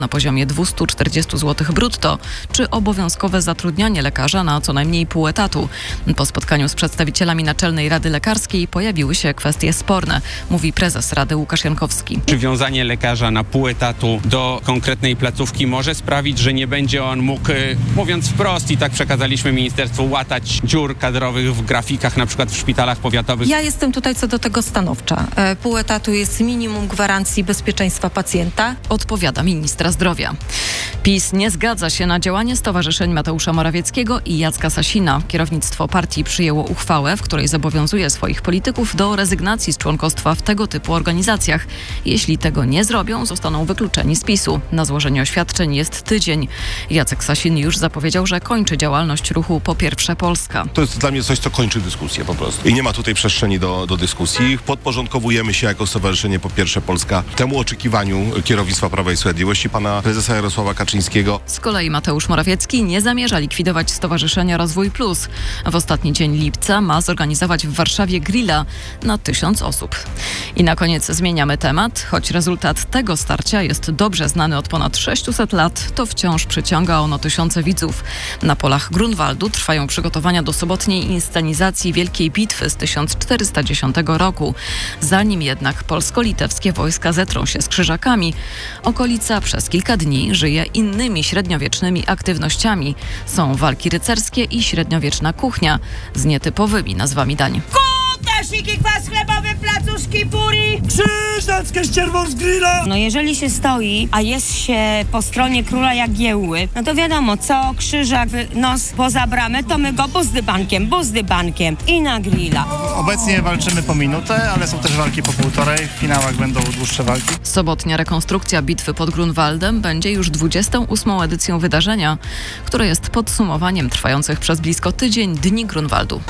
na poziomie 240 zł brutto, czy obowiązkowe zatrudnianie lekarza na co najmniej pół etatu. Po spotkaniu z przedstawicielami Naczelnej Rady Lekarskiej pojawiły się kwestie sporne, mówi prezes Rady Łukasz Jankowski. Przywiązanie lekarza na pół etatu do konkretnej placówki może sprawić, że nie będzie on mógł, mówiąc wprost, i tak przekazaliśmy ministerstwu, łatać dziur kadrowych w grafikach, na przykład w szpitalach powiatowych. Ja jestem tutaj co do tego stanowcza. Pół etatu jest minimum gwarancji bezpieczeństwa pacjenta. Odpowiada ministra zdrowia. PiS nie zgadza się na działanie stowarzyszeń Mateusza Morawieckiego i Jacka Sasina. Kierownictwo partii przyjęło uchwałę, w której zobowiązuje swoich polityków do rezygnacji z członkostwa w tego typu organizacjach. Jeśli tego nie zrobią, zostaną wykluczeni z PiS-u. Na złożenie oświadczeń jest tydzień. Jacek Sasin już zapowiedział, że kończy działalność ruchu Po Pierwsze Polska. To jest dla mnie coś, co kończy dyskusję po prostu. I nie ma tutaj przestrzeni do dyskusji. Podporządkowujemy się jako Stowarzyszenie Po Pierwsze Polska temu oczekiwaniu kierownictwa Prawa i Sprawiedliwości, pana prezesa Jarosława Kaczyńskiego. Z kolei Mateusz Morawiecki nie zamierza likwidować Stowarzyszenia Rozwój Plus. W ostatni dzień lipca ma zorganizować w Warszawie grilla na 1000 osób. I na koniec zmieniamy temat. Choć rezultat tego starcia jest dobrze znany od ponad 600 lat, to wciąż przyciąga ono tysiące widzów. Na polach Grunwaldu trwają przygotowania do sobotniej inscenizacji Wielkiej Bitwy z 1410 roku. Zanim jednak polsko-litewskie wojska zetrą się z Krzyżakami, okolica przez kilka dni żyje innymi średniowiecznymi aktywnościami. Są walki rycerskie i średniowieczna kuchnia z nietypowymi nazwami dań. Kutasiki, kwas chlebowy, placuszki, puri. Krzyżackie ścierwą z grilla. No jeżeli się stoi, a jest się po stronie króla Jagiełły, no to wiadomo, co krzyżak nos poza bramę, to my go buzdy bankiem i na grilla. Obecnie walczymy po minutę, ale są też walki po półtorej. W finałach będą dłuższe walki. Sobotnia rekonstrukcja bitwy pod Grunwaldem będzie już 28. edycją wydarzenia, które jest podsumowaniem trwających przez blisko tydzień Dni Grunwaldu.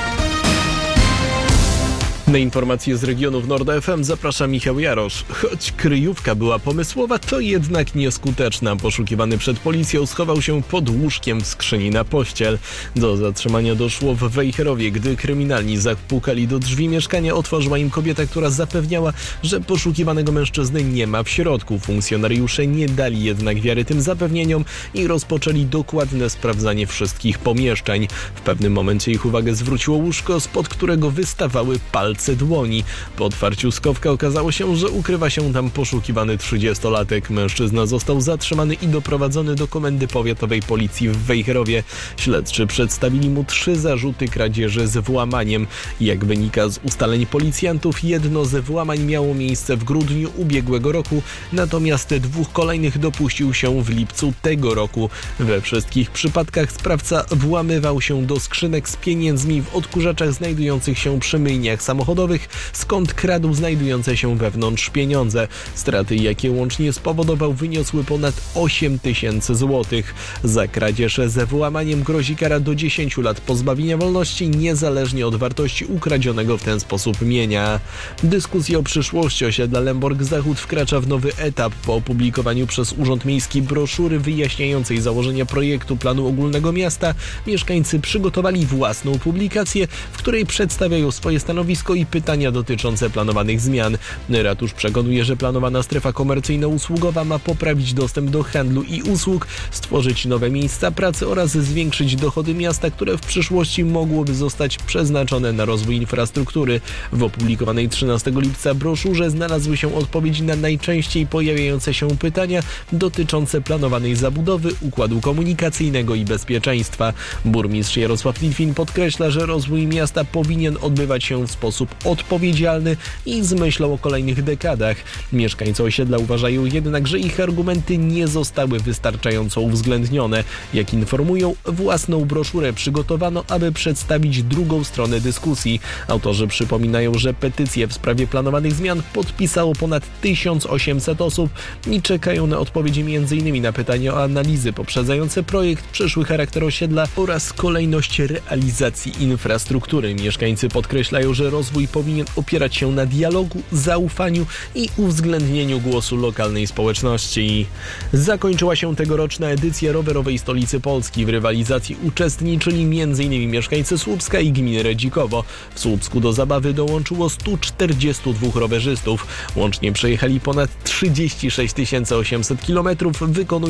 Na informacje z regionów Nord FM zaprasza Michał Jarosz. Choć kryjówka była pomysłowa, to jednak nieskuteczna. Poszukiwany przed policją schował się pod łóżkiem w skrzyni na pościel. Do zatrzymania doszło w Wejherowie, gdy kryminalni zapukali do drzwi mieszkania. Otworzyła im kobieta, która zapewniała, że poszukiwanego mężczyzny nie ma w środku. Funkcjonariusze nie dali jednak wiary tym zapewnieniom i rozpoczęli dokładne sprawdzanie wszystkich pomieszczeń. W pewnym momencie ich uwagę zwróciło łóżko, spod którego wystawały palce dłoni. Po otwarciu skowka okazało się, że ukrywa się tam poszukiwany 30-latek. Mężczyzna został zatrzymany i doprowadzony do Komendy Powiatowej Policji w Wejherowie. Śledczy przedstawili mu 3 zarzuty kradzieży z włamaniem. Jak wynika z ustaleń policjantów, jedno ze włamań miało miejsce w grudniu ubiegłego roku, natomiast 2 kolejnych dopuścił się w lipcu tego roku. We wszystkich przypadkach sprawca włamywał się do skrzynek z pieniędzmi w odkurzaczach znajdujących się przy myjniach samochodowych, skąd kradł znajdujące się wewnątrz pieniądze. Straty, jakie łącznie spowodował, wyniosły ponad 8 000 złotych. Za kradzież ze włamaniem grozi kara do 10 lat pozbawienia wolności, niezależnie od wartości ukradzionego w ten sposób mienia. Dyskusja o przyszłości osiedla Lęborg Zachód wkracza w nowy etap. Po opublikowaniu przez Urząd Miejski broszury wyjaśniającej założenia projektu planu ogólnego miasta, mieszkańcy przygotowali własną publikację, w której przedstawiają swoje stanowisko i pytania dotyczące planowanych zmian. Ratusz przekonuje, że planowana strefa komercyjno-usługowa ma poprawić dostęp do handlu i usług, stworzyć nowe miejsca pracy oraz zwiększyć dochody miasta, które w przyszłości mogłoby zostać przeznaczone na rozwój infrastruktury. W opublikowanej 13 lipca broszurze znalazły się odpowiedzi na najczęściej pojawiające się pytania dotyczące planowanej zabudowy, układu komunikacyjnego i bezpieczeństwa. Burmistrz Jarosław Litwin podkreśla, że rozwój miasta powinien odbywać się w sposób odpowiedzialny i z myślą o kolejnych dekadach. Mieszkańcy osiedla uważają jednak, że ich argumenty nie zostały wystarczająco uwzględnione. Jak informują, własną broszurę przygotowano, aby przedstawić drugą stronę dyskusji. Autorzy przypominają, że petycję w sprawie planowanych zmian podpisało ponad 1800 osób i czekają na odpowiedzi m.in. na pytania o analizy poprzedzające projekt, przyszły charakter osiedla oraz kolejność realizacji infrastruktury. Mieszkańcy podkreślają, że rozwój rozwój powinien opierać się na dialogu, zaufaniu i uwzględnieniu głosu lokalnej społeczności. Zakończyła się tegoroczna edycja rowerowej Stolicy Polski. W rywalizacji uczestniczyli m.in. mieszkańcy Słupska i gminy Redzikowo. W Słupsku do zabawy dołączyło 142 rowerzystów. Łącznie przejechali ponad 36 800 km, wykonując